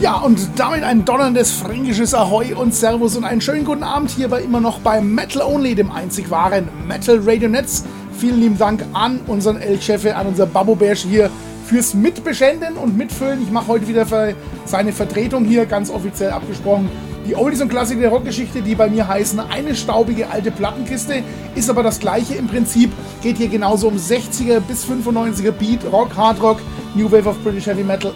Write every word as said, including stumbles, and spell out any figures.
Ja, und damit ein donnerndes fränkisches Ahoi und Servus und einen schönen guten Abend hier bei immer noch bei Metal Only, dem einzig wahren Metal Radio Netz. Vielen lieben Dank an unseren El-Chef, an unser Babbo-Bärchen hier fürs Mitbeschenden und Mitfüllen. Ich mache heute wieder für seine Vertretung hier, ganz offiziell abgesprochen. Die Oldies und Klassiker der Rockgeschichte, die bei mir heißen eine staubige alte Plattenkiste, ist aber das gleiche im Prinzip. Geht hier genauso um sechziger bis fünfundneunziger Beat, Rock, Hard Rock, New Wave of British Heavy Metal